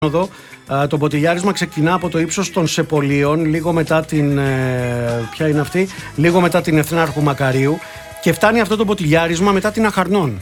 Άνοδο. Το μποτιλιάρισμα ξεκινά από το ύψος των Σεπολίων, λίγο μετά την. Ποια είναι αυτή? Λίγο μετά την Εθνάρχου Μακαρίου, και φτάνει αυτό το μποτιλιάρισμα μετά την Αχαρνών.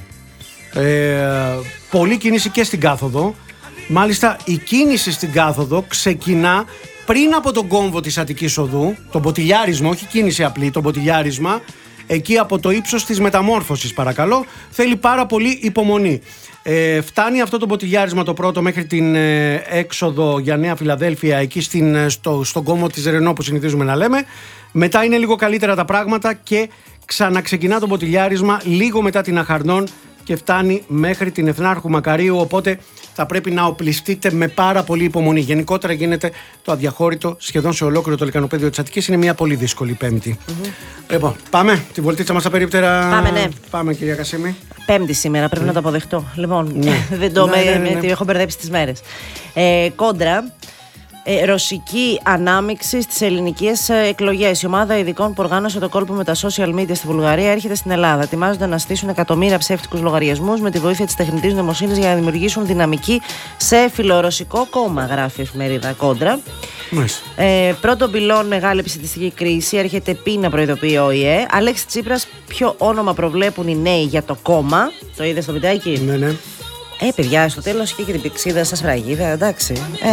Πολλή κίνηση και στην κάθοδο. Μάλιστα, η κίνηση στην κάθοδο ξεκινά πριν από τον κόμβο της Αττικής Οδού. Το μποτιλιάρισμα, όχι κίνηση απλή, το μποτιλιάρισμα. Εκεί από το ύψος της Μεταμόρφωσης, παρακαλώ, θέλει πάρα πολύ υπομονή. Φτάνει αυτό το μποτιλιάρισμα το πρώτο μέχρι την έξοδο για Νέα Φιλαδέλφια, εκεί στον κόμβο της Ρενό που συνηθίζουμε να λέμε. Μετά είναι λίγο καλύτερα τα πράγματα και ξαναξεκινά το μποτιλιάρισμα λίγο μετά την Αχαρνών και φτάνει μέχρι την Εθνάρχου Μακαρίου, οπότε θα πρέπει να οπλιστείτε με πάρα πολύ υπομονή. Γενικότερα γίνεται το αδιαχώρητο σχεδόν σε ολόκληρο το λεκανοπέδιο της Αττικής. Είναι μια πολύ δύσκολη Πέμπτη. Λοιπόν, πάμε τη βολτίτσα μας στα περίπτερα. Πάμε, ναι. Πάμε, κυρία Κασίμη. Πέμπτη σήμερα, πρέπει να το αποδεχτώ. Λοιπόν, δεν το έχω μπερδέψει τις μέρες. Κόντρα. Ρωσική ανάμειξη στις ελληνικές εκλογές. Η ομάδα ειδικών που οργάνωσε το κόλπο με τα social media στη Βουλγαρία έρχεται στην Ελλάδα. Ετοιμάζονται να στήσουν εκατομμύρια ψεύτικους λογαριασμούς με τη βοήθεια της τεχνητής νοημοσύνης για να δημιουργήσουν δυναμική σε φιλορωσικό κόμμα, γράφει η εφημερίδα Κόντρα. Πρώτον πυλών, μεγάλη επιστημιστική κρίση. Έρχεται να προειδοποιεί ο ΟΗΕ. Αλέξη Τσίπρας, ποιο όνομα προβλέπουν οι νέοι για το κόμμα? Το είδε στο βιντεάκι? Ναι. Παιδιά, στο τέλος και την πηξίδα σας φραγίδα, εντάξει.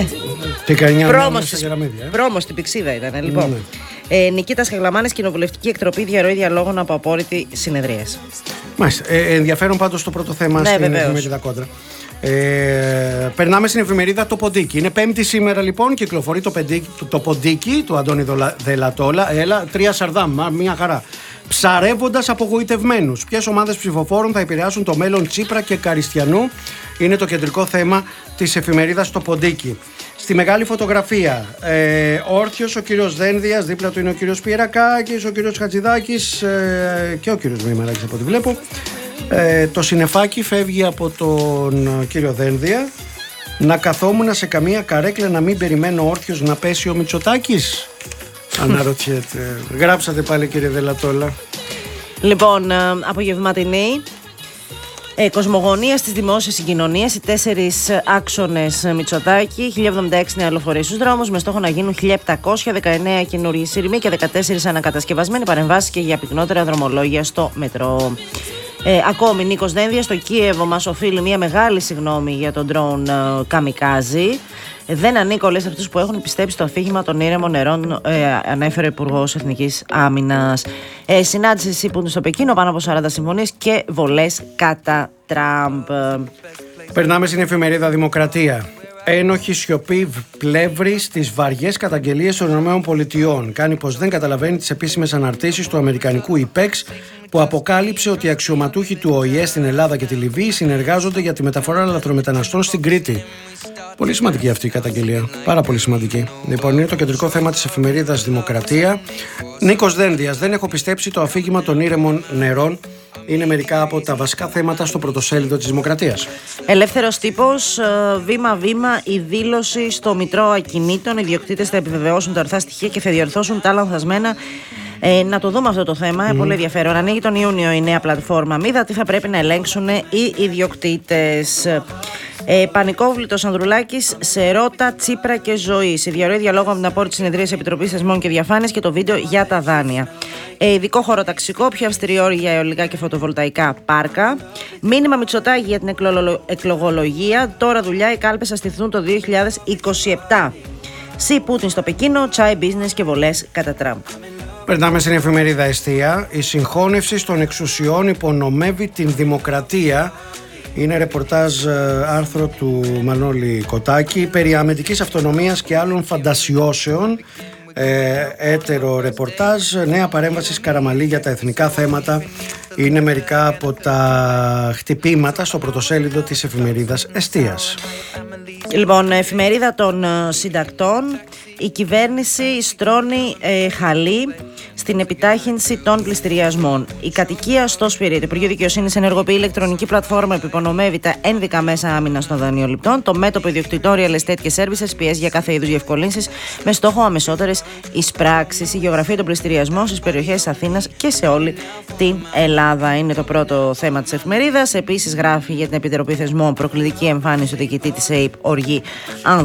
Πρόμο στην πηξίδα ήταν, λοιπόν. Νικήτας Χαγλαμάνης, κοινοβουλευτική εκτροπή, διαρροή διαλόγων από απόρριτη συνεδρίαση. Μάλιστα. Ενδιαφέρον πάντως το πρώτο θέμα στην εφημερίδα Κόντρα. Περνάμε στην εφημερίδα Το Ποντίκι. Είναι Πέμπτη σήμερα, λοιπόν, κυκλοφορεί το Ποντίκι του Αντώνη Δελατόλα. Έλα, 3 Σαρδάμ, μια χαρά. Ψαρεύοντας απογοητευμένους. Ποιες ομάδες ψηφοφόρων θα επηρεάσουν το μέλλον Τσίπρα και Καριστιανού, είναι το κεντρικό θέμα της εφημερίδας Το Ποντίκι. Στη μεγάλη φωτογραφία, όρθιος ο κύριος Δένδιας, δίπλα του είναι ο κύριος Πιερακάκης, ο κύριος Χατζηδάκης και ο κύριος Μημαράκης από ό,τι βλέπω. Το συννεφάκι φεύγει από τον κύριο Δένδια. Να καθόμουν σε καμία καρέκλα να μην περιμένω όρθιος να πέσει ο Μητσοτάκης? Αναρωτιέται. Γράψατε πάλι, κύριε Δελατόλα. Λοιπόν, απογευματινή. Κοσμογονία στις δημόσιες συγκοινωνίες. Οι 4 άξονες Μητσοτάκη. 1076 νεαλοφορίες στους δρόμους με στόχο να γίνουν 1700, 19 καινούργιοι σειρμοί και 14 ανακατασκευασμένοι παρεμβάσεις και για πυκνότερα δρομολόγια στο μετρό. Ακόμη, Νίκος Δένδιας, στο Κίεβο μας οφείλει μια μεγάλη συγγνώμη για τον ντρόουν Καμικάζι. Δεν ανήκω, λέει, σε αυτούς που έχουν πιστέψει στο αφήγημα των ήρεμων νερών, ανέφερε ο Υπουργός Εθνικής Άμυνας. Συνάντηση εσύ που είναι στο Πεκίνο, πάνω από 40 συμφωνίες και βολές κατά Τραμπ. Περνάμε στην εφημερίδα Δημοκρατία. Ένοχη σιωπή πλεύρη στις βαριές καταγγελίες των ΗΠΑ. Κάνει πως δεν καταλαβαίνει τις επίσημες αναρτήσεις του αμερικανικού ΙΠΕΞ, που αποκάλυψε ότι οι αξιωματούχοι του ΟΗΕ στην Ελλάδα και τη Λιβύη συνεργάζονται για τη μεταφορά λαθρομεταναστών στην Κρήτη. Πολύ σημαντική αυτή η καταγγελία. Πάρα πολύ σημαντική. Λοιπόν, είναι το κεντρικό θέμα της εφημερίδας Δημοκρατία. Νίκος Δένδιας. Δεν έχω πιστέψει το αφήγημα των ήρεμων νερών. Είναι μερικά από τα βασικά θέματα στο πρωτοσέλιδο της Δημοκρατίας. Ελεύθερος τύπος. Βήμα-βήμα η δήλωση στο Μητρό Ακινήτων. Οι ιδιοκτήτες θα επιβεβαιώσουν τα ορθά στοιχεία και θα διορθώσουν τα λανθασμένα. Να το δούμε αυτό το θέμα. Πολύ ενδιαφέρον. Ανοίγει τον Ιούνιο η νέα πλατφόρμα Μίδα. Τι θα πρέπει να ελέγξουν οι ιδιοκτήτες. Πανικόβλητος Ανδρουλάκης σε Ρώτα, Τσίπρα και Ζωή. Σε διαρροή διαλόγου με την απόρριτη συνεδρία Επιτροπής Θεσμών και Διαφάνειας και το βίντεο για τα δάνεια. Ειδικό χωροταξικό, πιο αυστηρή όρη για αιωλικά και φωτοβολταϊκά πάρκα. Μήνυμα Μητσοτάκη για την εκλογολογία. Τώρα δουλειά, οι κάλπες θα στηθούν το 2027. Σι Πούτιν στο Πεκίνο, τσάι business και βολές κατά Τραμπ. Περνάμε στην εφημερίδα Εστία. Η συγχώνευση των εξουσιών υπονομεύει την δημοκρατία. Είναι ρεπορτάζ άρθρο του Μανώλη Κοτάκη περί αμυντικής αυτονομίας και άλλων φαντασιώσεων. Έτερο ρεπορτάζ. Νέα παρέμβαση Καραμαλή για τα εθνικά θέματα. Είναι μερικά από τα χτυπήματα στο πρωτοσέλιδο της εφημερίδας Εστίας. Λοιπόν, εφημερίδα των συντακτών. Η κυβέρνηση στρώνει χαλί στην επιτάχυνση των πληστηριασμών. Η κατοικία στο Σπυρί. Το Υπουργείο Δικαιοσύνης ενεργοποιεί ηλεκτρονική πλατφόρμα που υπονομεύει τα ένδικα μέσα άμυνας των δανειοληπτών. Το μέτωπο ιδιοκτητών Real Estate και Services πιέζει για κάθε είδους διευκολύνσεις με στόχο αμεσότερες εισπράξεις. Η γεωγραφία των πληστηριασμών στις περιοχές της Αθήνας και σε όλη την Ελλάδα είναι το πρώτο θέμα της εφημερίδας. Επίσης, γράφει για την Επιτροπή Θεσμών προκλητική εμφάνιση του διοικητή της ΑΕΠ Οργή συλλογή